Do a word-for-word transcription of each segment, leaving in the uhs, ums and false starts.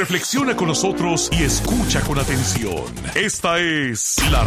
Reflexiona con nosotros y escucha con atención. Esta es La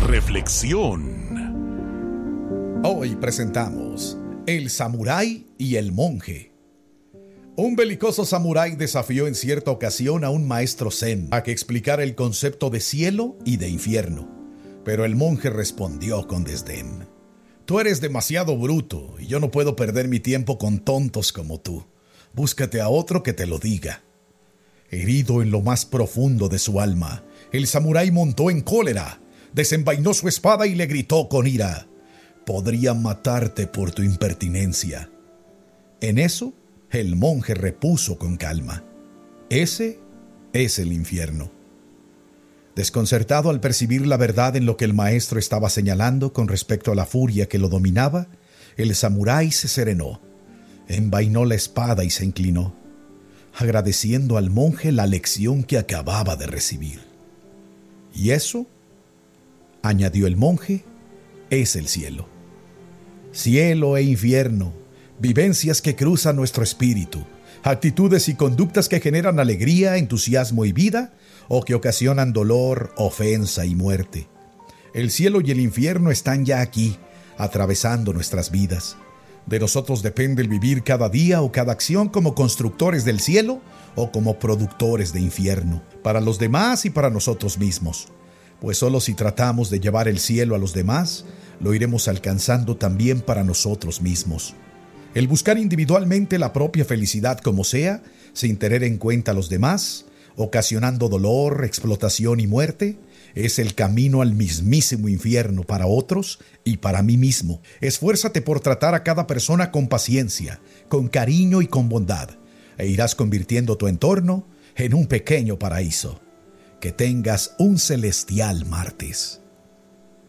Reflexión. Hoy presentamos El Samurái y el Monje. Un belicoso samurái desafió en cierta ocasión a un maestro zen a que explicara el concepto de cielo y de infierno. Pero el monje respondió con desdén: Tú eres demasiado bruto y yo no puedo perder mi tiempo con tontos como tú. Búscate a otro que te lo diga. Herido en lo más profundo de su alma, el samurái montó en cólera, desenvainó su espada y le gritó con ira: Podría matarte por tu impertinencia. En eso, el monje repuso con calma: Ese es el infierno. Desconcertado al percibir la verdad en lo que el maestro estaba señalando con respecto a la furia que lo dominaba, el samurái se serenó, envainó la espada y se inclinó, agradeciendo al monje la lección que acababa de recibir. Y eso, añadió el monje, es el cielo. Cielo e infierno, vivencias que cruzan nuestro espíritu, actitudes y conductas que generan alegría, entusiasmo y vida, o que ocasionan dolor, ofensa y muerte. El cielo y el infierno están ya aquí, atravesando nuestras vidas. De nosotros depende el vivir cada día o cada acción como constructores del cielo o como productores de infierno, para los demás y para nosotros mismos. Pues solo si tratamos de llevar el cielo a los demás, lo iremos alcanzando también para nosotros mismos. El buscar individualmente la propia felicidad como sea, sin tener en cuenta a los demás, ocasionando dolor, explotación y muerte, es el camino al mismísimo infierno para otros y para mí mismo. Esfuérzate por tratar a cada persona con paciencia, con cariño y con bondad, e irás convirtiendo tu entorno en un pequeño paraíso. Que tengas un celestial martes.